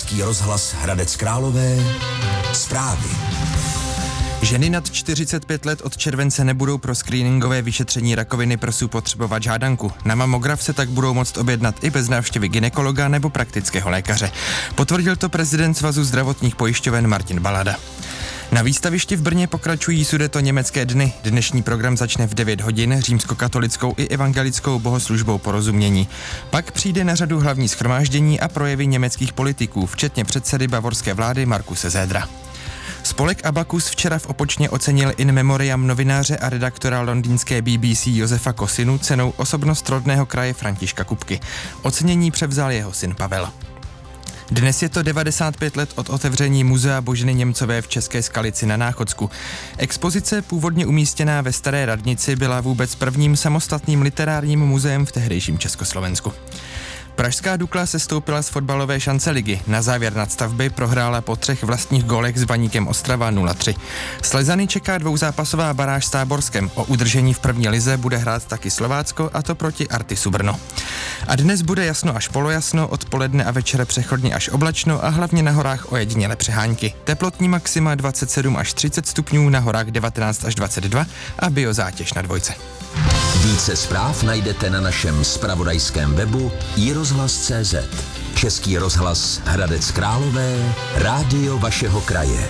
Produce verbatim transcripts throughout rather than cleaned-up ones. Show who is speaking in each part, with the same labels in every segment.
Speaker 1: Český rozhlas Hradec Králové. Zprávy.
Speaker 2: Ženy nad čtyřicet pět let od července nebudou pro screeningové vyšetření rakoviny prsu potřebovat žádanku. Na mamograf se tak budou moct objednat i bez návštěvy gynekologa nebo praktického lékaře. Potvrdil to prezident Svazu zdravotních pojišťoven Martin Balada. Na výstavišti v Brně pokračují Sudetoněmecké dny. Dnešní program začne v devět hodin římskokatolickou i evangelickou bohoslužbou Porozumění. Pak přijde na řadu hlavní shromáždění a projevy německých politiků, včetně předsedy bavorské vlády Markuse Södera. Spolek Abacus včera v Opočně ocenil in memoriam novináře a redaktora londýnské B B C Josefa Kosinu cenou Osobnost rodného kraje Františka Kupky. Ocenění převzal jeho syn Pavel. Dnes je to devadesát pět let od otevření Muzea Boženy Němcové v České Skalici na Náchodsku. Expozice, původně umístěná ve Staré radnici, byla vůbec prvním samostatným literárním muzeem v tehdejším Československu. Pražská Dukla sestoupila z fotbalové šance ligy. Na závěr nadstavby prohrála po třech vlastních gólech s Baníkem Ostrava nula tři. Slezany čeká dvouzápasová baráž s Táborskem. O udržení v první lize bude hrát taky Slovácko, a to proti Artisu Brno. A dnes bude jasno až polojasno, odpoledne a večer přechodně až oblačno a hlavně na horách ojedinělé přehánky. Teplotní maxima dvacet sedm až třicet stupňů, na horách devatenáct až dvacet dva a biozátěž na dvojce.
Speaker 1: Více zpráv najdete na našem zpravodajském webu i rozhlas tečka cé zet. Český rozhlas Hradec Králové, rádio vašeho kraje.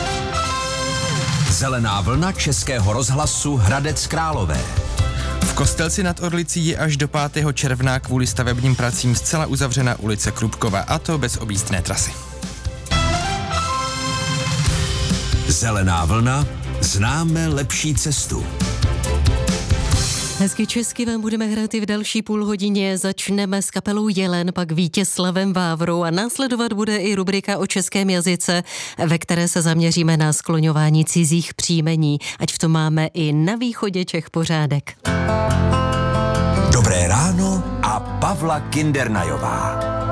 Speaker 1: Zelená vlna Českého rozhlasu Hradec Králové.
Speaker 2: V Kostelci nad Orlicí je až do pátého června kvůli stavebním pracím zcela uzavřena ulice Krupkova, a to bez objízdné trasy.
Speaker 1: Zelená vlna, známe lepší cestu.
Speaker 3: Hezky česky vám budeme hrát i v další půl hodině. Začneme s kapelou Jelen, pak Vítězslavem Vávrou a následovat bude i rubrika o českém jazyce, ve které se zaměříme na skloňování cizích příjmení, ať v tom máme i na východě Čech pořádek.
Speaker 1: Dobré ráno a Pavla Kindernajová.